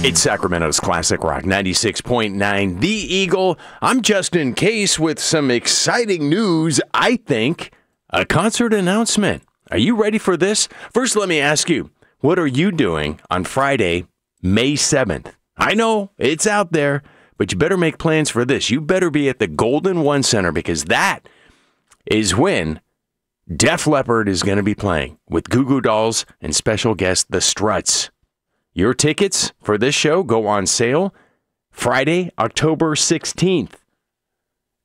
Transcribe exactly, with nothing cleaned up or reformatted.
It's Sacramento's Classic Rock ninety-six point nine, The Eagle. I'm Justin Case with some exciting news, I think. A concert announcement. Are you ready for this? First, let me ask you, what are you doing on Friday, May seventh? I know, it's out there, but you better make plans for this. You better be at the Golden One Center because that is when Def Leppard is going to be playing with Goo Goo Dolls and special guest The Struts. Your tickets for this show go on sale Friday, October sixteenth.